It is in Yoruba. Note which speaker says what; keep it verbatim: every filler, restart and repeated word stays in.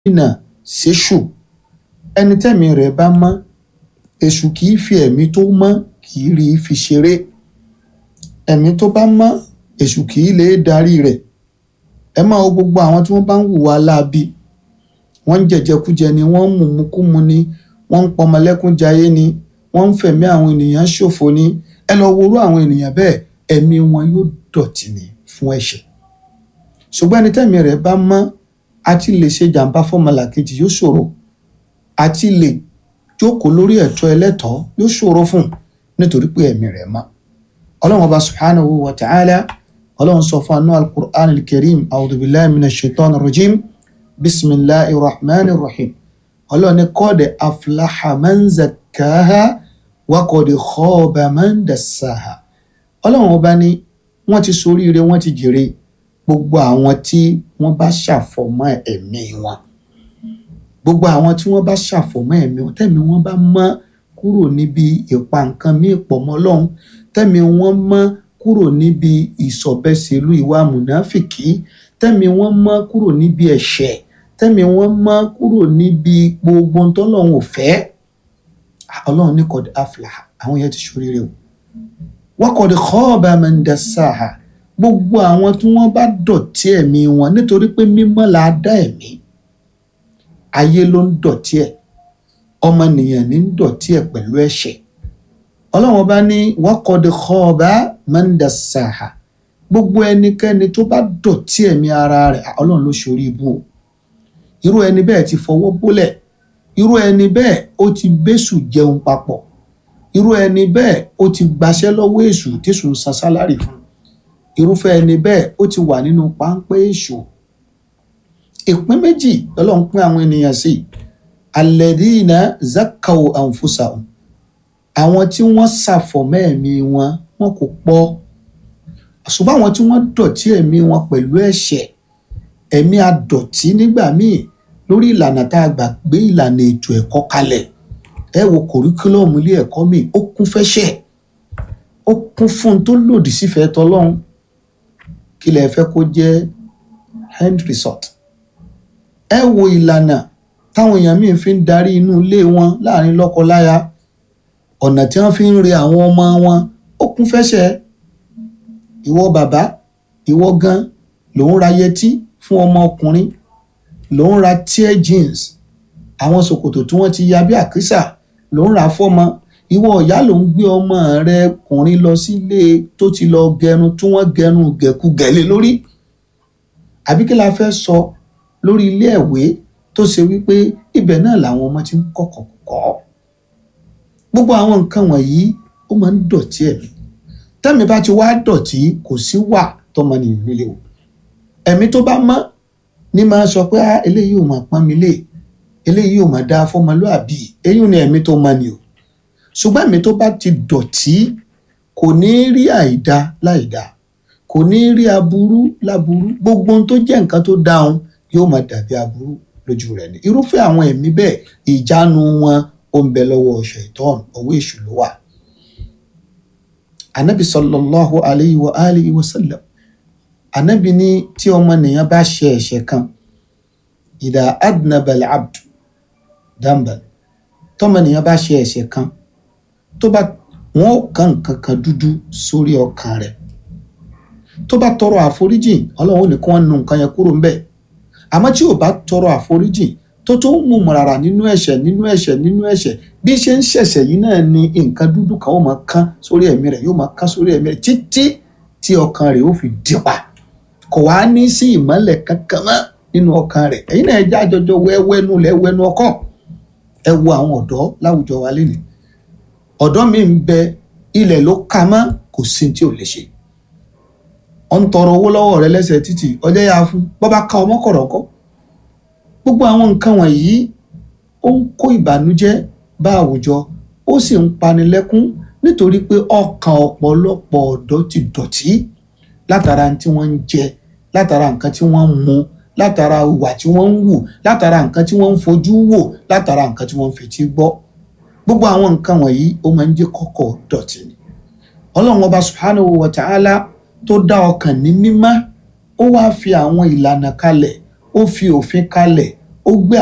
Speaker 1: jìnnà séṣù. Ẹni tẹ́mi rẹ̀ bá mọ́, èṣù kì í fi ẹ̀mí tó mọ́ kì í rí fi ṣeré. Ẹ̀mí tó bá mọ́, èṣù kì í lè darí rẹ̀. Ẹ máa wo gbogbo àwọn tí wọ́n bá ń hùwà láabi, wọ́n ń jẹjẹkújẹ ni, wọ́n ń mùmúkúmu ni, wọ́n ń pọmọlẹ́kúnjayé ni, wọ́n ń fẹ̀mí àwọn ènìyàn ṣòfò ni. Ẹ lọ worú àwọn ènìyàn bẹ́ẹ̀, ẹ̀mí wọn yóò dọ̀tí ni fún ẹ̀ṣẹ̀. Ṣùgbọ́n ẹni tẹ́mi rẹ̀ bá mọ́, àti lè ṣe jàǹbá fọ́mọlàkejì yóò ṣòro, àti lè jókòó lórí ẹ̀tọ́ ẹlẹ́tọ̀ọ́ yóò ṣòro fún, nítorí pé ẹ̀mí rẹ̀ mọ́. Ọlọ́run Ọba subhanahu wa ta'ala, Ọlọ́run sọ fún anú al-Qur'an al-Karim, a'udhu billahi minash shaitani rajim, bismillahir rahmanir rahim. Ọlọ́run ní qad aflaha man zakkaha wa qad khaba man dassaha. Ọlọ́run Ọba ní wọ́n ti ṣoríire, wọ́n ti jèrè gbogbo àwọn tí wọ́n bá ṣàfọ̀mọ́ ẹ̀mí wọn. Gbogbo àwọn tí wọ́n bá ṣàfọ̀mọ́ ẹ̀mí wọn, tẹ́mi wọn bá mọ́ kúrò níbi ìpa nǹkan míì pọ̀ mọ́ Ọlọ́run, tẹ́mi wọn mọ́ kúrò níbi ìsọ̀bẹsẹ̀lú ìwà mùnáfìkì, tẹ́mi wọn mọ́ kúrò níbi ẹ̀ṣẹ̀, tẹ́mi wọn mọ́ kúrò níbi gbogbo tọ́lọ́run ò fẹ́. Ọlọ́run ní qad aflaha, àwọn yẹn ti ṣoríire o. Wa qad khaba man dassaha, gbogbo àwọn tí wọ́n bá dọ̀tí ẹ̀mí wọn, nítorí pé mímọ́ la dá ẹ̀mí. Ayé ló ń dọ̀tí ẹ̀, ọmọnìyàn ní ń dọ̀tí ẹ̀ pẹ̀lú ẹ̀ṣẹ̀. Ọlọ́run bá ní wa qad khaba man dassaha, gbogbo ẹnikẹ́ni tó bá dọ̀tí ẹ̀mí ara rẹ̀, Ọlọ́run ló ṣorí ibú o. Irú ẹni bẹ́ẹ̀ ti fọwọ́ bólẹ̀, irú ẹni bẹ́ẹ̀ ó ti bẹ́sù jẹun papọ̀, irú ẹni bẹ́ẹ̀ ó ti gbaṣẹ́ lọ́wọ́ èṣù tẹ́ṣù ń san sálárì fún. Irúfẹ́ ẹni bẹ́ẹ̀ ó ti wà nínú páńpẹ́ èṣù. Ìpín méjì Ọlọ́run pín àwọn ènìyàn sí. Alladhina zakkaw anfusahum, àwọn tí wọ́n ṣàfọ̀mọ́ ẹ̀mí wọn, wọn kò pọ̀. Ṣùgbọ́n àwọn tí wọ́n dọ̀tí ẹ̀mí wọn pẹ̀lú ẹ̀ṣẹ̀, ẹ̀mí adọ̀tí nígbà míì lórí ìlànà tá a gbà gbé ìlànà ètò ẹ̀kọ́ kalẹ̀. Ẹ wo kòríkúlọ̀mù ilé ẹ̀kọ́ míì, ó kún fẹ́ṣẹ̀, ó kún fún tó lòdì sífẹ̀ẹ́ tọlọ́run. Kí lẹ fẹ́ kó jẹ́ end result? Ẹ wo ìlànà táwọn èèyàn míì fi ń darí inú ilé wọn láàrin lọ́kọ-láya, ọ̀nà tí wọ́n fi ń re àwọn ọmọ wọn, ó kún fẹ́ṣẹ̀. Ìwọ bàbá, ìwọ gan ló ń ra yẹtí fún ọmọ ọkùnrin, ló ń ra tear jeans, àwọn ṣòkòtò tí wọ́n ti ya bí àkísà ló ń ra fọ́mọ. Ìwọ ìyá ló ń gbé ọmọ rẹ kùnrin lọ sílé tó ti lọ gẹrun tí wọ́n gẹrun gẹ̀kúgẹ̀lé lórí. Àbí kí la fẹ́ sọ lórí ilé ẹ̀wé tó ṣe wípé ibẹ̀ náà làwọn ọmọ ti ń kọ́kọ́ kọ́. Gbogbo àwọn nǹkan wọ̀nyí ó máa ń dọ̀tí ẹ̀mí. Tẹ́mi bá ti wá dọ̀tí, kò sí wà tọmọnìyàn nílé o. Ẹ̀mí tó bá mọ́ ní máa sọ pé ah eléyìí ò máa pọ́n mi lé, eléyìí ò máa dáa fọ́mọlúàbí, èyí ni ẹ̀mí tó mọ́ ni o. Ṣùgbọ́n ẹ̀mí tó bá ti dọ̀tí kò ní rí àìdá láìdá, kò ní rí aburú láburú, gbogbo ohun tó jẹ́ nǹkan tó dáhùn yóò máa dàbí aburú lójú rẹ̀ ni. Irúfẹ́ àwọn ẹ̀mí bẹ́ẹ̀, ìjánu wọn ó ń bẹ lọ́wọ́ ṣaitan, ọwọ́ èṣù ló wà. Ànábì sallallahu alayhi wa alihi wa sallam, Ànábì ní tí ọmọnìyàn bá ṣe ẹ̀ṣẹ̀ kan, idha adnaba al-abdu damban, tọmọnìyàn bá ṣe ẹ̀ṣẹ̀ kan, tó bá wọn ó kan nǹkan kan dúdú sórí ọkàn rẹ̀, tó bá tọrọ àforíjì, Ọlọ́run ò ní kí wọ́n nu nǹkan yẹn kúrò ńbẹ̀. Àmọ́ tí ò bá tọrọ àforíjì, tó tó ń mú mọ̀ràrà nínú ẹ̀ṣẹ̀ nínú ẹ̀ṣẹ̀ nínú ẹ̀ṣẹ̀, bí ṣe ń ṣẹ̀ṣẹ̀ yìí náà ni nǹkan dúdú kan ó máa kán sórí ẹ̀mí rẹ̀, yóò máa kán sórí ẹ̀mí rẹ̀ títí tí ọkàn rẹ̀ ó fi dípa. Kò wá ní sí ìmọ́lẹ̀ kankan mọ́ nínú ọkàn rẹ̀. Ẹ̀yin náà ẹ jẹ́ àjọjọ wẹ́wẹ́nu lẹ́wẹ́nu ọkọ̀. Ẹ wo àwọn ọ̀dọ́ láwùjọ wa lénìí. Ọ̀dọ́ mi ń bẹ, ilẹ̀ ló ka mọ́, kò sí tí ò lè ṣe. Ó ń tọrọ owó lọ́wọ́ rẹ lẹ́sẹ̀ títì, ọjọ́ yá fún, bọ́ bá ka ọmọ kọ̀rọ̀kọ́. Gbogbo àwọn nǹkan wọ̀nyí ó ń kó ìbànújẹ́ bá àwùjọ, ó sì ń panilẹ́kún, nítorí pé ọkàn ọ̀pọ̀lọpọ̀ ọ̀dọ́ ti dọ̀tí látara tí wọ́n ń jẹ, látara nǹkan tí wọ́n ń mu, látara ìwà tí wọ́n ń wù, látara nǹkan tí wọ́n ń fojú wò, látara nǹkan tí wọ́n ń fetí gbọ́. Gbogbo àwọn nǹkan wọ̀nyí ó máa ń jẹ́ kọ́kọ́ dọ̀tí ni. Ọlọ́run Ọba subhanahu wa ta'ala tó dá ọkàn ní mímọ́, ó wá fi àwọn ìlànà kalẹ̀, ó fi òfin kalẹ̀, ó gbé